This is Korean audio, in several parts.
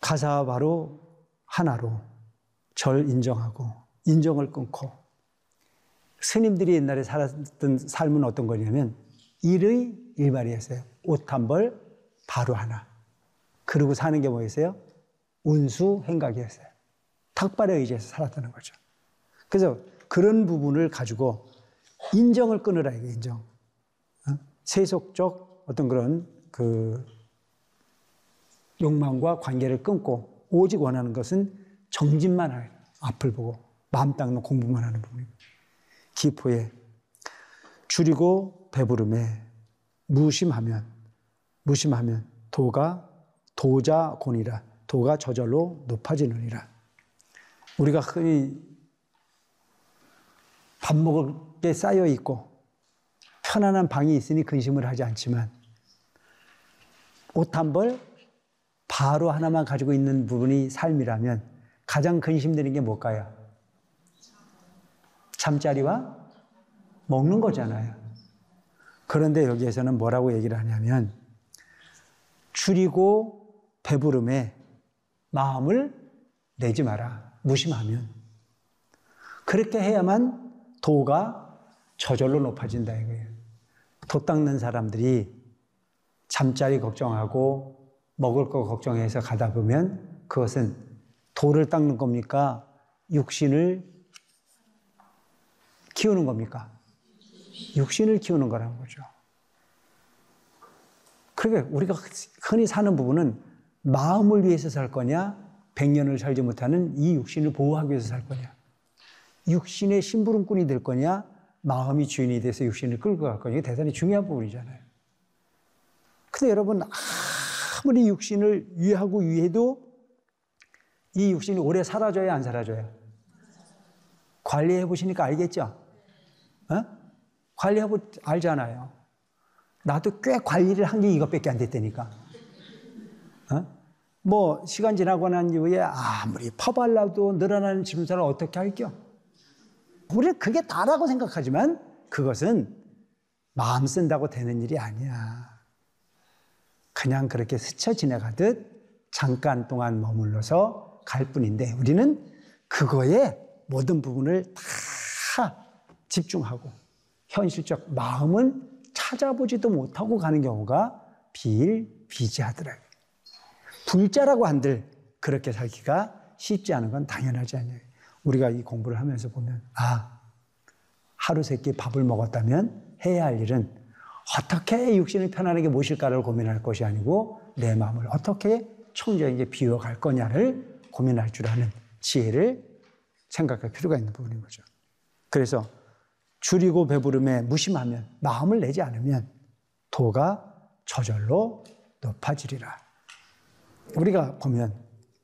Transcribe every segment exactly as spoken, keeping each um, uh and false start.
가사와 바로 하나로 절 인정하고 인정을 끊고, 스님들이 옛날에 살았던 삶은 어떤 거냐면 일의 일발이었어요. 옷 한 벌 바로 하나. 그러고 사는 게 뭐였어요? 운수 행각이었어요. 탁발에 의지해서 살았다는 거죠. 그래서 그런 부분을 가지고 인정을 끊으라, 이게 인정. 어? 세속적 어떤 그런 그 욕망과 관계를 끊고 오직 원하는 것은 정진만 할, 앞을 보고 마음 닦는 공부만 하는 부분입니다. 기포에 줄이고 배부름에 무심하면 무심하면 도가 도자곤이라, 도가 저절로 높아지느니라. 우리가 흔히 밥 먹을 게 쌓여 있고 편안한 방이 있으니 근심을 하지 않지만, 옷 한 벌 바로 하나만 가지고 있는 부분이 삶이라면 가장 근심되는 게 뭘까요? 잠자리와 먹는 거잖아요. 그런데 여기에서는 뭐라고 얘기를 하냐면 줄이고 배부름에 마음을 내지 마라. 무심하면. 그렇게 해야만 도가 저절로 높아진다 이거예요. 도 닦는 사람들이 잠자리 걱정하고 먹을 거 걱정해서 가다 보면 그것은 도를 닦는 겁니까? 육신을 키우는 겁니까? 육신을 키우는 거라는 거죠. 그러니까 우리가 흔히 사는 부분은 마음을 위해서 살 거냐, 백년을 살지 못하는 이 육신을 보호하기 위해서 살 거냐, 육신의 심부름꾼이 될 거냐, 마음이 주인이 돼서 육신을 끌고 갈 거냐. 이게 대단히 중요한 부분이잖아요. 근데 여러분, 아무리 육신을 위하고 위해도 이 육신이 오래 사라져야 안 사라져요? 관리해 보시니까 알겠죠? 어? 관리하고 알잖아요. 나도 꽤 관리를 한 게 이것밖에 안 됐다니까. 어? 뭐 시간 지나고 난 이후에 아무리 퍼발라도 늘어나는 짐승을 어떻게 할겨? 우리는 그게 다라고 생각하지만 그것은 마음 쓴다고 되는 일이 아니야. 그냥 그렇게 스쳐 지나가듯 잠깐 동안 머물러서 갈 뿐인데, 우리는 그거에 모든 부분을 다 집중하고 현실적 마음은 찾아보지도 못하고 가는 경우가 비일비재하더라고요. 불자라고 한들 그렇게 살기가 쉽지 않은 건 당연하지 않냐요. 우리가 이 공부를 하면서 보면, 아, 하루 세끼 밥을 먹었다면 해야 할 일은 어떻게 육신을 편안하게 모실까를 고민할 것이 아니고 내 마음을 어떻게 청정하게 비워갈 거냐를 고민할 줄 아는 지혜를 생각할 필요가 있는 부분인 거죠. 그래서 줄이고 배부름에 무심하면, 마음을 내지 않으면 도가 저절로 높아지리라. 우리가 보면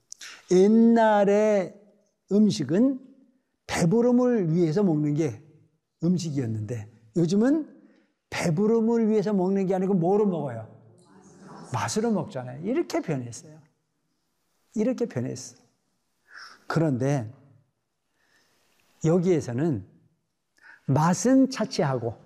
옛날에 음식은 배부름을 위해서 먹는 게 음식이었는데 요즘은 배부름을 위해서 먹는 게 아니고 뭐로 먹어요? 맛으로 먹잖아요. 이렇게 변했어요. 이렇게 변했어. 그런데 여기에서는 맛은 차치하고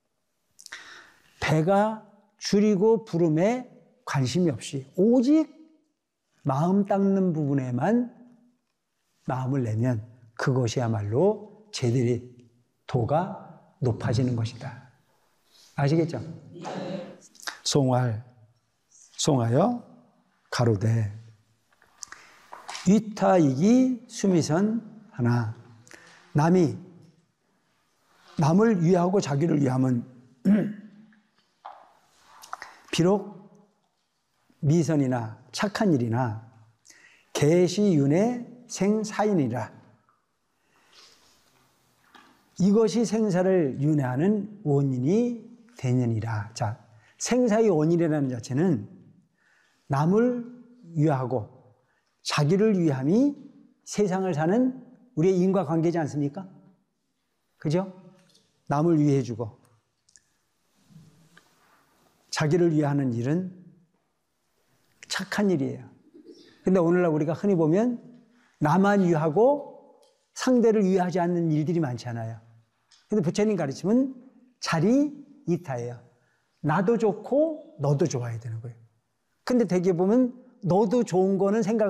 배가 줄이고 부름에 관심이 없이 오직 마음 닦는 부분에만 마음을 내면 그것이야말로 제대로 도가 높아지는 것이다. 아시겠죠? 송활, 송하여 가로되 위타이기 수미선 하나. 남이 남을 위하고 자기를 위함은 비록 미선이나 착한 일이나 계시윤의 생사인이라. 이것이 생사를 윤회하는 원인이 되느니라. 자, 생사의 원인이라는 자체는 남을 위하고 자기를 위함이 세상을 사는 우리의 인과관계지 않습니까? 그죠? 남을 위해주고 자기를 위하는 일은 착한 일이에요. 근데 오늘날 우리가 흔히 보면 나만 위하고 상대를 위하지 않는 일들이 많잖아요. 근데 부처님 가르침은 자리 이타예요. 나도 좋고 너도 좋아야 되는 거예요. 근데 대개 보면 너도 좋은 거는 생각